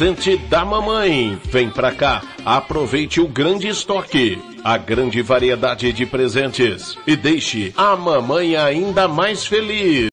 presente da mamãe. Vem pra cá, aproveite o grande estoque, a grande variedade de presentes e deixe a mamãe ainda mais feliz.